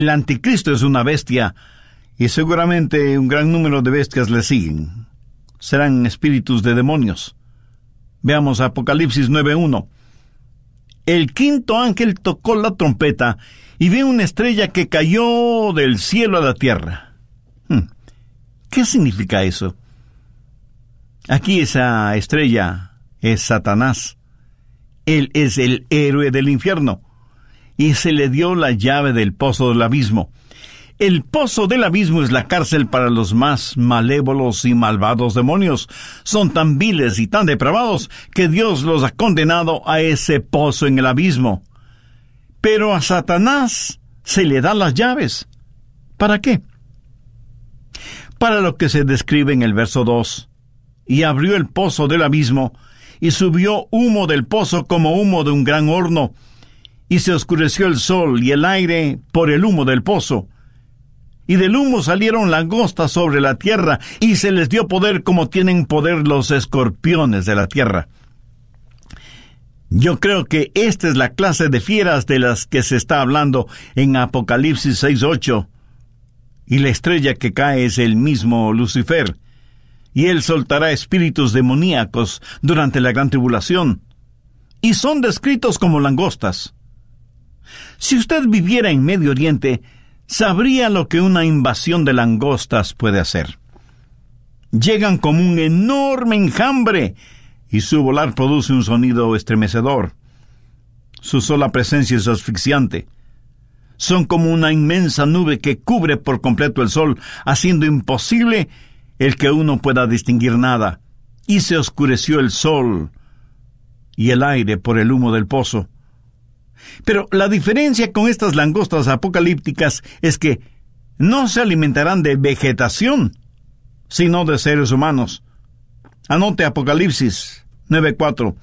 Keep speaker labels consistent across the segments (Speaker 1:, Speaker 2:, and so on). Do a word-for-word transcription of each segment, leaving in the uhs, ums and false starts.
Speaker 1: El anticristo es una bestia, y seguramente un gran número de bestias le siguen. Serán espíritus de demonios. Veamos Apocalipsis nueve uno. El quinto ángel tocó la trompeta, y vi una estrella que cayó del cielo a la tierra. Hmm. ¿Qué significa eso? Aquí esa estrella es Satanás. Él es el héroe del infierno, y se le dio la llave del pozo del abismo. El pozo del abismo es la cárcel para los más malévolos y malvados demonios. Son tan viles y tan depravados que Dios los ha condenado a ese pozo en el abismo. Pero a Satanás se le da las llaves. ¿Para qué? Para lo que se describe en el verso dos. Y abrió el pozo del abismo, y subió humo del pozo como humo de un gran horno, y se oscureció el sol y el aire por el humo del pozo. Y del humo salieron langostas sobre la tierra, y se les dio poder como tienen poder los escorpiones de la tierra. Yo creo que esta es la clase de fieras de las que se está hablando en Apocalipsis seis ocho. Y la estrella que cae es el mismo Lucifer, y él soltará espíritus demoníacos durante la gran tribulación, y son descritos como langostas. Si usted viviera en Medio Oriente, sabría lo que una invasión de langostas puede hacer. Llegan como un enorme enjambre, y su volar produce un sonido estremecedor. Su sola presencia es asfixiante. Son como una inmensa nube que cubre por completo el sol, haciendo imposible el que uno pueda distinguir nada. Y se oscureció el sol y el aire por el humo del pozo. Pero la diferencia con estas langostas apocalípticas es que no se alimentarán de vegetación, sino de seres humanos. Anote Apocalipsis nueve cuatro.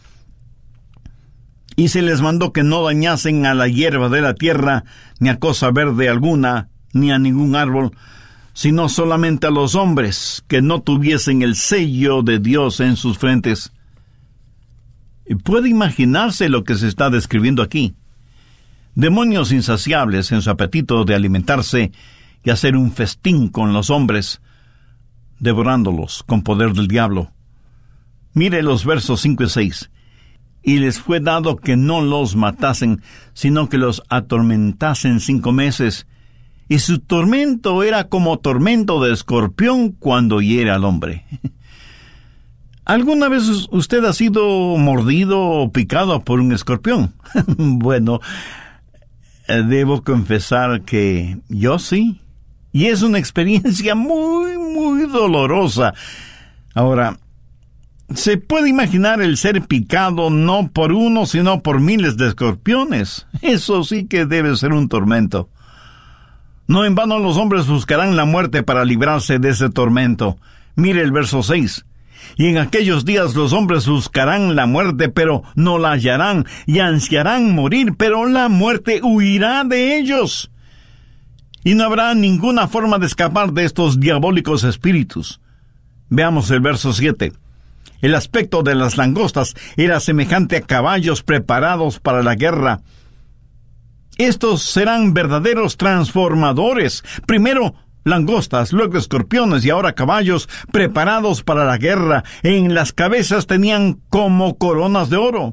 Speaker 1: Y se les mandó que no dañasen a la hierba de la tierra, ni a cosa verde alguna, ni a ningún árbol, sino solamente a los hombres que no tuviesen el sello de Dios en sus frentes. Y puede imaginarse lo que se está describiendo aquí. Demonios insaciables en su apetito de alimentarse y hacer un festín con los hombres, devorándolos con poder del diablo. Mire los versos cinco y seis. Y les fue dado que no los matasen, sino que los atormentasen cinco meses. Y su tormento era como tormento de escorpión cuando hiere al hombre. ¿Alguna vez usted ha sido mordido o picado por un escorpión? Bueno, debo confesar que yo sí. Y es una experiencia muy, muy dolorosa. Ahora, se puede imaginar el ser picado no por uno, sino por miles de escorpiones. Eso sí que debe ser un tormento. No en vano los hombres buscarán la muerte para librarse de ese tormento. Mire el verso seis. Y en aquellos días los hombres buscarán la muerte, pero no la hallarán, y ansiarán morir, pero la muerte huirá de ellos. Y no habrá ninguna forma de escapar de estos diabólicos espíritus. Veamos el verso siete. El aspecto de las langostas era semejante a caballos preparados para la guerra. Estos serán verdaderos transformadores. Primero langostas, luego escorpiones y ahora caballos preparados para la guerra. En las cabezas tenían como coronas de oro.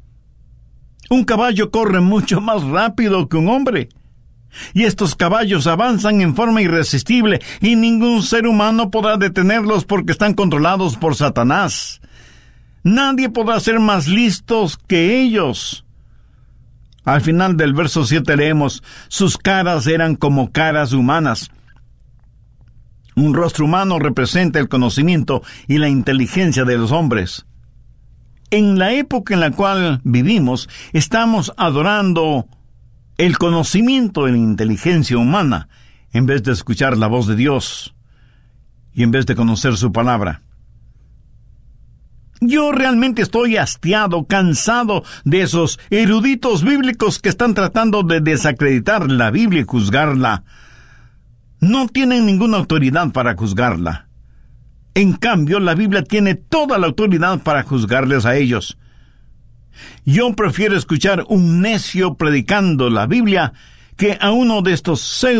Speaker 1: Un caballo corre mucho más rápido que un hombre. Y estos caballos avanzan en forma irresistible, y ningún ser humano podrá detenerlos porque están controlados por Satanás. Nadie podrá ser más listos que ellos. Al final del verso siete leemos, sus caras eran como caras humanas. Un rostro humano representa el conocimiento y la inteligencia de los hombres. En la época en la cual vivimos, estamos adorando el conocimiento y la inteligencia humana, en vez de escuchar la voz de Dios, y en vez de conocer su palabra. Yo realmente estoy hastiado, cansado de esos eruditos bíblicos que están tratando de desacreditar la Biblia y juzgarla. No tienen ninguna autoridad para juzgarla. En cambio, la Biblia tiene toda la autoridad para juzgarles a ellos. Yo prefiero escuchar un necio predicando la Biblia que a uno de estos